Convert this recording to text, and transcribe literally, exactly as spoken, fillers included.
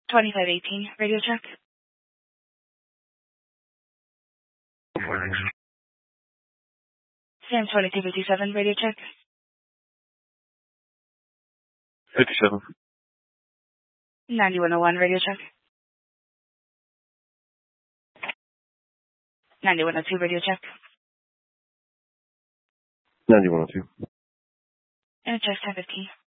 twenty-five eighteen, radio check. Sam twenty-two fifty-seven, radio check. fifty-seven. ninety-one oh one, radio check. ninety-one oh two, radio check. ninety-one oh two. And check ten fifteen.